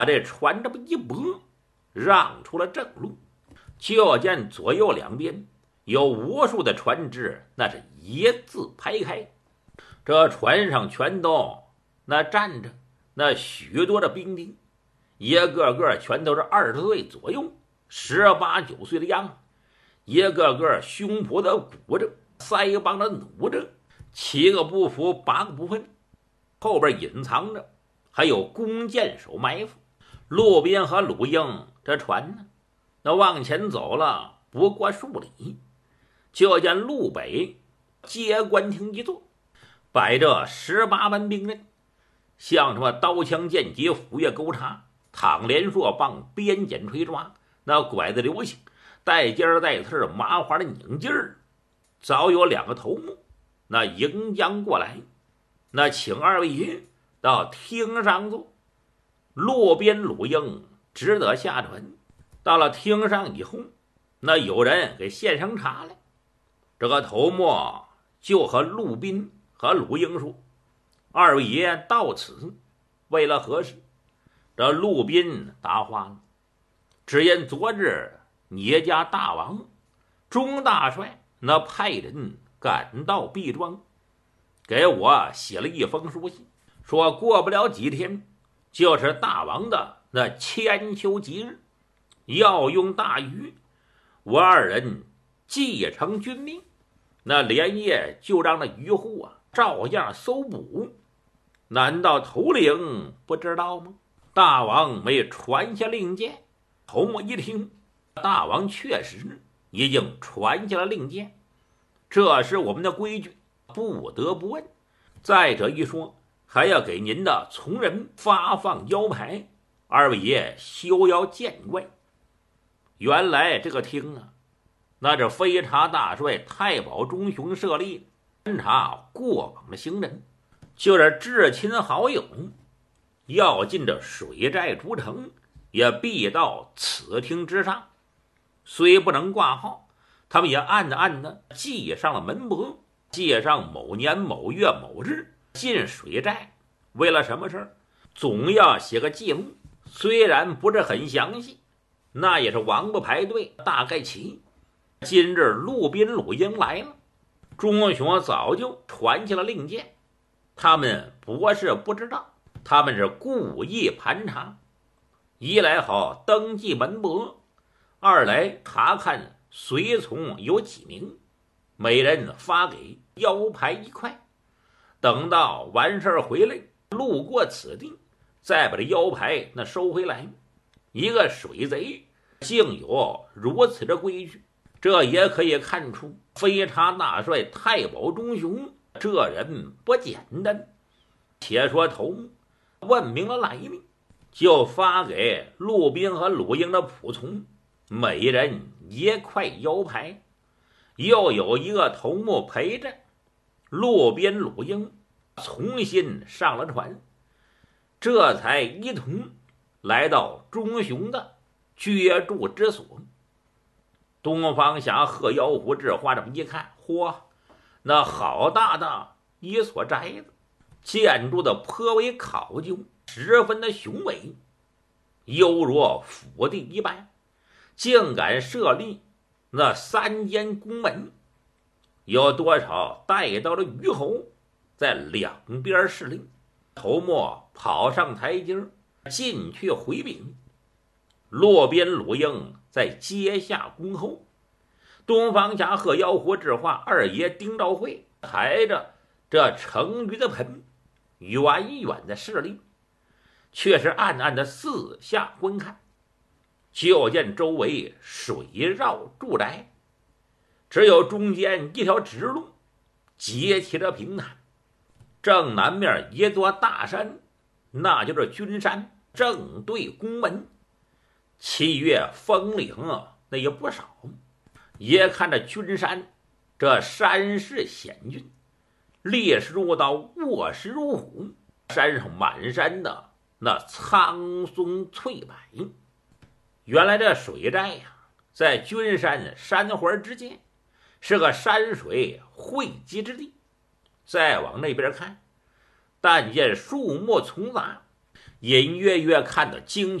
把这船这么一拨，让出了正路。就见左右两边有无数的船只，那是一字排开。这船上全都那站着那许多的兵丁，一个个全都是20岁左右，18、19岁的样子，一个个胸脯的鼓着，腮帮的努着，7个不服8个不忿，后边隐藏着还有弓箭手埋伏。陆斌和鲁英这船呢，那往前走了不过数里，就见路北接官厅一座，摆着18班兵刃，像什么刀枪剑戟斧钺钩叉躺连槊棒鞭锏锤抓，那拐子流星带尖带刺麻花的拧劲儿，早有2个头目那迎将过来，那请2位爷到厅上坐。路边鲁英只得下船，到了厅上以后，那有人给献上茶来。这个头目就和陆斌和鲁英说：“2位爷到此为了何事？”这陆斌答话了：“只因昨日你家大王钟大帅那派人赶到毕庄，给我写了一封书信，说过不了几天就是大王的那千秋吉日，要用大禹，我2人继承军命，那连夜就让那渔户照样搜捕。难道头领不知道吗？大王没传下令箭。”头目一听，大王确实已经传下了令箭，这是我们的规矩，不得不问。再者一说，还要给您的从人发放腰牌，2位爷休要见怪。原来这个厅那是飞查大帅太保钟雄设立，侦查过往的行人，就是至亲好友要进这水寨诸城，也必到此厅之上。虽不能挂号，他们也暗暗的记上了门帛，记上某年某月某日进水寨，为了什么事儿，总要写个记录。虽然不是很详细，那也是王八排队大概齐。今日陆斌鲁英来了，钟雄早就传下了令箭，他们不是不知道，他们是故意盘查，一来好登记门帛，二来查看随从有几名，每人发给腰牌1块，等到完事儿回来路过此地，再把这腰牌那收回来。一个水贼竟有如此的规矩，这也可以看出飞查大帅太保钟雄这人不简单。且说头目问明了来历，就发给陆斌和鲁英的仆从每人1块腰牌，又有一个头目陪着。陆斌鲁英重新上了船，这才一同来到钟雄的居住之所。东方侠贺妖狐这话这么一看，嚯，那好大的一所宅子，建筑的颇为考究，十分的雄伟，犹如府邸一般，竟敢设立那3间宫门，有多少带刀的虞侯在两边侍立。头目跑上台阶进去回禀，骆边鲁英在阶下恭候。东方侠贺妖狐之话，2爷丁兆会抬着这盛鱼的盆远远的侍立，却是暗暗的四下观看。就见周围水绕住宅，只有中间一条直路截起了平坦，正南面一座大山，那就是君山，正对宫门。7月风岭那也不少，也看着君山这山势险峻，烈士入道，卧石如虎，山上满山的那苍松翠柏。原来这水寨在君山山环之间，是个山水汇集之地。再往那边看，但见树木丛杂， 隐约约看到惊